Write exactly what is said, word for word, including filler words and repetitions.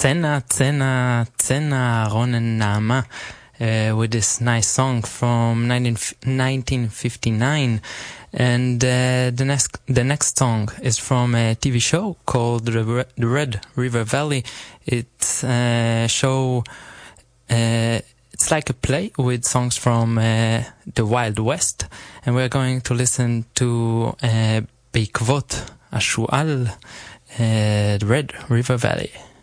Tsena, Tsena, Tsena, Ronen Nama, uh, with this nice song from nineteen fifty-nine. And uh, the next the next song is from a T V show called The Red River Valley. It's a show, uh, it's like a play with songs from uh, the Wild West. And we're going to listen to uh, Beikvot Ashual, uh, The Red River Valley.